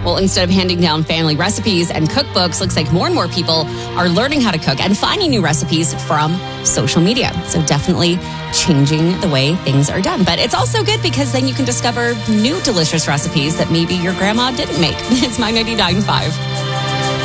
Well, instead of handing down family recipes and cookbooks, looks like more and more people are learning how to cook and finding new recipes from social media. So definitely changing the way things are done. But it's also good because then you can discover new delicious recipes that maybe your grandma didn't make. It's My 99.5.